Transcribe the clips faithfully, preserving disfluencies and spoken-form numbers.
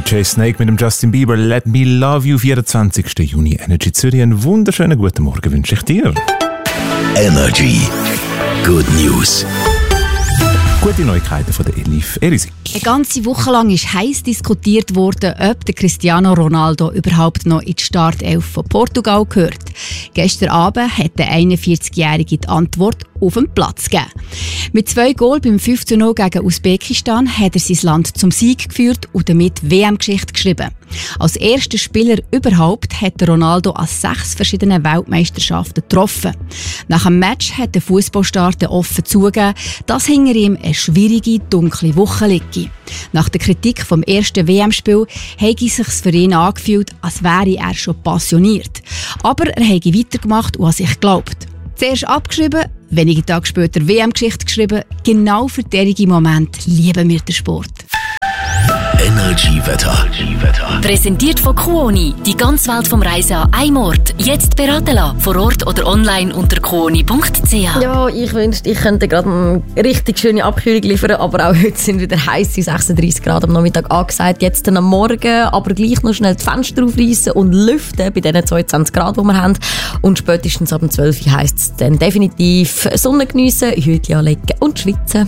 D J Snake mit dem Justin Bieber, Let Me Love You, vierundzwanzigsten Juni, Energy Zürich. Einen wunderschönen guten Morgen wünsche ich dir. Energy. Good News. Gute Neuigkeiten von der Elif Erisik. Eine ganze Woche lang ist heiß diskutiert worden, ob der Cristiano Ronaldo überhaupt noch in die Startelf von Portugal gehört. Gestern Abend hat der einundvierzigjährige die Antwort auf den Platz gegeben. Mit zwei Goals beim fünf zu null gegen Usbekistan hat er sein Land zum Sieg geführt und damit W M-Geschichte geschrieben. Als erster Spieler überhaupt hat Ronaldo an sechs verschiedenen Weltmeisterschaften getroffen. Nach dem Match hat der Fußballstar offen zugegeben, dass hinter ihm eine schwierige, dunkle Woche liege. Nach der Kritik vom ersten W M-Spiel habe es sich für ihn angefühlt, als wäre er schon passioniert. Aber er habe weitergemacht und an sich geglaubt. Zuerst abgeschrieben, wenige Tage später W M-Geschichte geschrieben. Genau für diesen Moment lieben wir den Sport. Energy Wetter. Präsentiert von Kuoni. Die ganze Welt vom Reisen an einem Ort. Jetzt beraten lassen. Vor Ort oder online unter kuoni punkt c h. Ja, ich wünschte, ich könnte gerade eine richtig schöne Abkühlung liefern, aber auch heute sind wieder heiße sechsunddreissig Grad am Nachmittag angesagt. Jetzt dann am Morgen aber gleich noch schnell die Fenster aufreißen und lüften bei diesen zweiundzwanzig Grad, die wir haben. Und spätestens ab zwölf Uhr heisst es dann definitiv Sonne geniessen, Hütchen anlegen und schwitzen.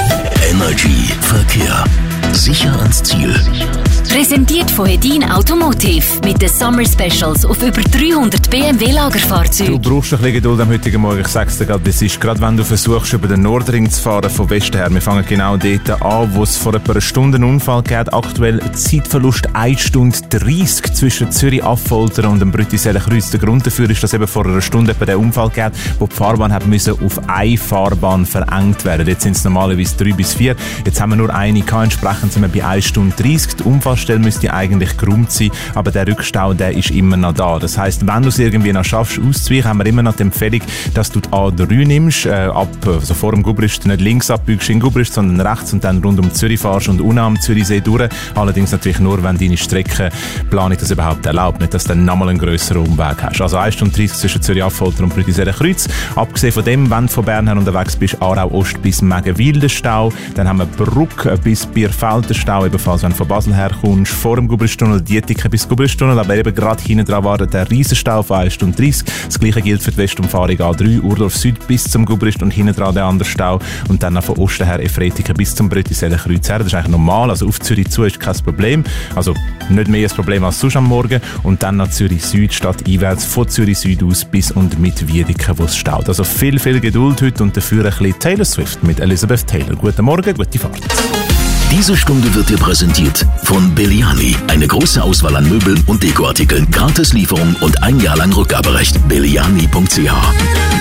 Energy Verkehr. Sicher ans Ziel. Präsentiert von Hedin Automotive mit den Summer Specials auf über dreihundert B M W-Lagerfahrzeuge. Du brauchst ein bisschen Geduld am heutigen Morgen. Ich sag's dir gerade, das ist gerade, wenn du versuchst, über den Nordring zu fahren, von Westen her. Wir fangen genau dort an, wo es vor etwa einer Stunde einen Unfall gab. Aktuell Zeitverlust eine Stunde dreißig zwischen Zürich-Affoltern und dem Brüttiseller-Kreuz. Der Grund dafür ist, dass eben vor einer Stunde etwa der Unfall gab, wo die Fahrbahn hat müssen auf eine Fahrbahn verengt werden. Jetzt sind es normalerweise drei bis vier. Jetzt haben wir nur eine gehabt. Entsprechend sind wir bei eine Stunde dreißig. Die Unfallstelle müsste eigentlich geräumt sein, aber der Rückstau, der ist immer noch da. Das heisst, wenn du es irgendwie noch schaffst, auszuweichen, haben wir immer noch die Empfehlung, dass du die A drei nimmst, äh, ab, also vor dem Gubrist nicht links abbiegst in Gubrist, sondern rechts und dann rund um Zürich fahrst und unten am Zürichsee durch. Allerdings natürlich nur, wenn deine Streckenplanung das überhaupt erlaubt, nicht, dass du dann nochmal einen grösseren Umweg hast. Also eine Stunde dreißig zwischen Zürich-Affolter und Brüttiseller-Kreuz. Abgesehen von dem, wenn du von Bern her unterwegs bist, Aarau-Ost bis Megenwilden Stau, dann haben wir Bruck bis Bierfelder Stau, ebenfalls wenn du von Basel herkommst, vor dem Gubristunnel, Dietike bis Gubristunnel, aber eben gerade hinten dran war der Riesenstau von eine Stunde dreißig. Das gleiche gilt für die Westumfahrung A drei, Urdorf Süd bis zum Gubrist und hinten dran der andere Stau und dann von Osten her Efretiken bis zum Brüttiseller-Kreuz her. Das ist eigentlich normal, also auf Zürich zu ist kein Problem, also nicht mehr ein Problem als sonst am Morgen und dann nach Zürich Süd statt einwärts von Zürich Süd aus bis und mit Wiedeke, wo es staut. Also viel, viel Geduld heute und dafür ein bisschen Taylor Swift mit Elizabeth Taylor. Guten Morgen, gute Fahrt. Diese Stunde wird dir präsentiert von Belliani. Eine große Auswahl an Möbeln und Dekoartikeln, Gratislieferung und ein Jahr lang Rückgaberecht. belliani punkt c h.